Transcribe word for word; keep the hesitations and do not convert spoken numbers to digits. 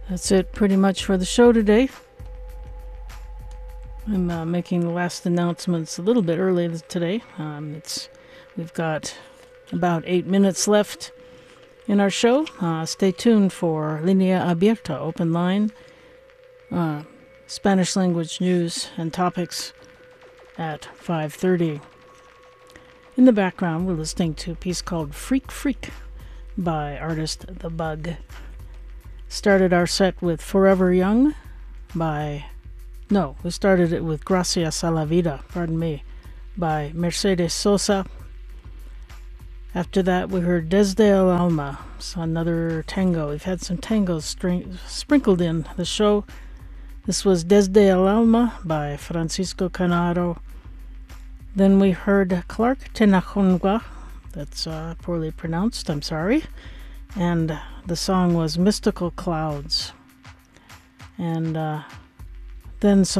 That's it pretty much for the show today. I'm uh, making the last announcements a little bit early today. Um, it's We've got about eight minutes left in our show. Uh, stay tuned for Linea Abierta, open line, uh, Spanish language news and topics at five thirty. In the background, we're listening to a piece called Freak Freak by artist The Bug. Started our set with Forever Young by... No, we started it with Gracias a la Vida, pardon me, by Mercedes Sosa. After that, we heard Desde el Alma, so another tango. We've had some tangos string- sprinkled in the show. This was Desde el Alma by Francisco Canaro. Then we heard Clark Tenajongua. That's uh, poorly pronounced, I'm sorry. And the song was Mystical Clouds. And uh, then some